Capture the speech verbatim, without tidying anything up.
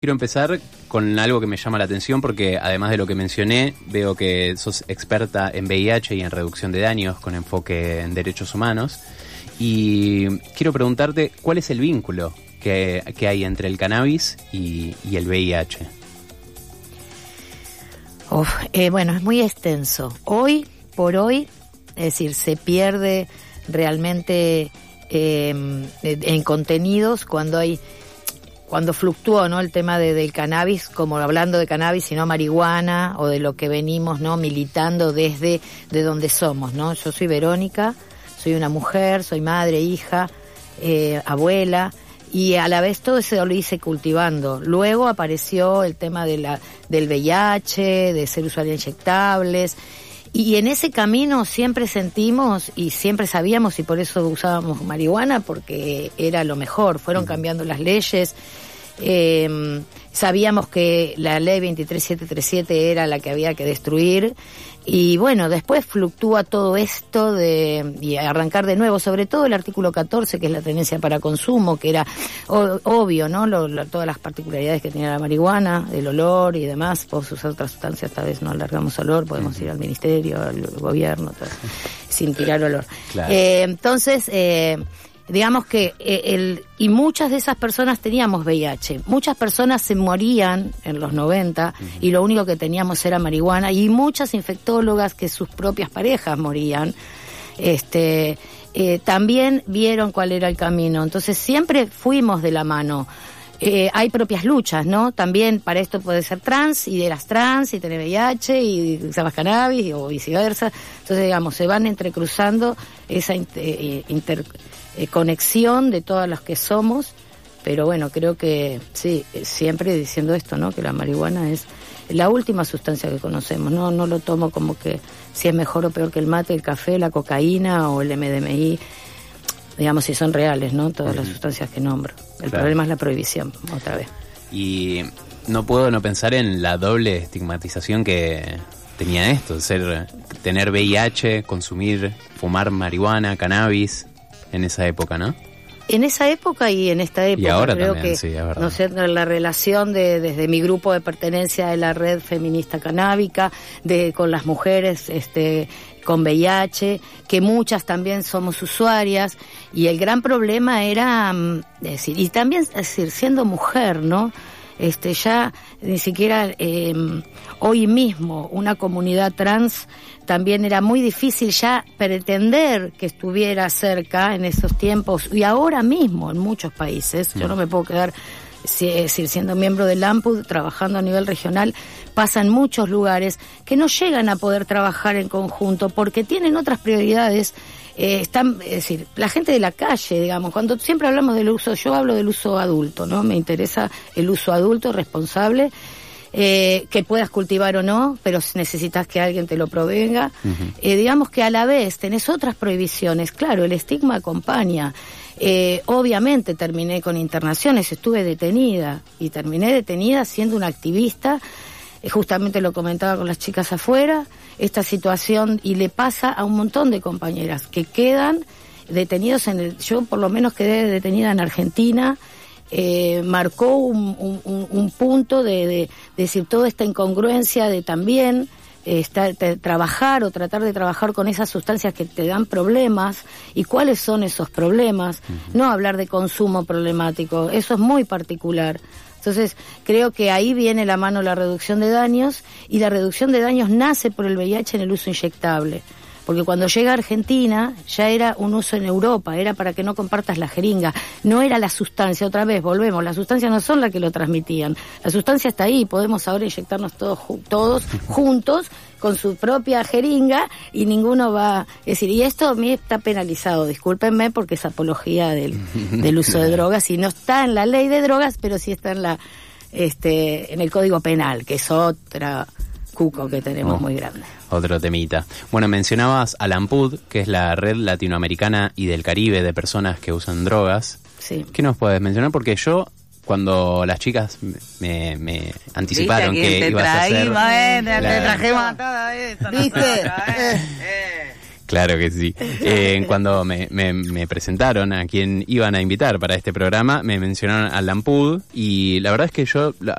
Quiero empezar con algo que me llama la atención porque además de lo que mencioné, veo que sos experta en V I H y en reducción de daños con enfoque en derechos humanos. Y quiero preguntarte, ¿cuál es el vínculo que, que hay entre el cannabis y, y el V I H? Uf, eh, bueno, es muy extenso. Hoy por hoy, es decir, se pierde realmente eh, en contenidos cuando hay... cuando fluctuó, ¿no?, el tema de, del cannabis, como hablando de cannabis y no marihuana, o de lo que venimos, ¿no?, militando desde de donde somos, ¿no? Yo soy Verónica, soy una mujer, soy madre, hija, eh, abuela, y a la vez todo eso lo hice cultivando. Luego apareció el tema de la del V I H, de ser usuaria de inyectables, y en ese camino siempre sentimos y siempre sabíamos, y por eso usábamos marihuana, porque era lo mejor. Fueron cambiando las leyes, eh, sabíamos que la ley veintitrés mil setecientos treinta y siete era la que había que destruir, y bueno, después fluctúa todo esto de y arrancar de nuevo, sobre todo el artículo catorce, que es la tenencia para consumo, que era o, obvio, ¿no?, lo, lo, todas las particularidades que tenía la marihuana, el olor y demás. Podemos usar otras sustancias, esta vez no alargamos olor, podemos ir al ministerio, al gobierno, todo, sin tirar olor. Claro. Eh, entonces, eh, digamos que eh, el y muchas de esas personas teníamos V I H. Muchas personas se morían en los noventa, uh-huh, y lo único que teníamos era marihuana, y muchas infectólogas que sus propias parejas morían, este eh, también vieron cuál era el camino. Entonces siempre fuimos de la mano. Eh, hay propias luchas, ¿no? También para esto puede ser trans, y eras trans, y tener V I H, y usabas cannabis, o viceversa. Entonces, digamos, se van entrecruzando esa inter, inter Eh, conexión de todas las que somos, pero bueno, creo que sí, siempre diciendo esto, ¿no?, que la marihuana es la última sustancia que conocemos. No no lo tomo como que si es mejor o peor que el mate, el café, la cocaína o el M D M I, digamos, si son reales, ¿no?, todas las sustancias que nombro. El claro. problema es la prohibición, otra vez. Y no puedo no pensar en la doble estigmatización que tenía esto, ser tener V I H, consumir, fumar marihuana, cannabis, en esa época, ¿no? En esa época y en esta época. Y ahora creo también, que, sí, es verdad. No sé, la relación de desde mi grupo de pertenencia de la red feminista canábica, de con las mujeres este con V I H, que muchas también somos usuarias, y el gran problema era, es decir, y también, es decir, siendo mujer, ¿no?, este ya ni siquiera eh, hoy mismo una comunidad trans también era muy difícil ya pretender que estuviera cerca en esos tiempos, y ahora mismo en muchos países. Yo no me puedo quedar, es decir, siendo miembro del AMPUD, trabajando a nivel regional, pasa en muchos lugares que no llegan a poder trabajar en conjunto porque tienen otras prioridades. Eh, están, es decir, la gente de la calle, digamos, cuando siempre hablamos del uso, yo hablo del uso adulto, ¿no? Me interesa el uso adulto responsable, eh, que puedas cultivar o no, pero necesitas que alguien te lo provenga. Uh-huh. Eh, digamos que a la vez tenés otras prohibiciones, claro, el estigma acompaña. Eh, obviamente terminé con internaciones, estuve detenida, y terminé detenida siendo una activista. Justamente lo comentaba con las chicas afuera, esta situación, y le pasa a un montón de compañeras que quedan detenidos en el... Yo por lo menos quedé detenida en Argentina, eh, marcó un, un, un punto de, de, de decir toda esta incongruencia de también eh, estar, de trabajar o tratar de trabajar con esas sustancias que te dan problemas, y cuáles son esos problemas, uh-huh, no hablar de consumo problemático, eso es muy particular. Entonces, creo que ahí viene la mano la reducción de daños, y la reducción de daños nace por el V I H en el uso inyectable. Porque cuando llega a Argentina, ya era un uso en Europa, era para que no compartas la jeringa, no era la sustancia. Otra vez, volvemos, las sustancias no son las que lo transmitían, la sustancia está ahí, podemos ahora inyectarnos todos, todos juntos, con su propia jeringa, y ninguno va... Es decir, y esto a mí está penalizado, discúlpenme, porque es apología del, del uso de drogas, y no está en la ley de drogas, pero sí está en la este en el Código Penal, que es otra cuco que tenemos, oh, muy grande. Otro temita. Bueno, mencionabas a la AMPUD, que es la red latinoamericana y del Caribe de personas que usan drogas. Sí. ¿Qué nos puedes mencionar? Porque yo... Cuando las chicas me, me anticiparon que, que ibas a hacer... Eh, la... Te trajimos a toda esta. ¿Viste? Eh, eh. Claro que sí. Eh, cuando me, me, me presentaron a quien iban a invitar para este programa, me mencionaron a Lampud y la verdad es que yo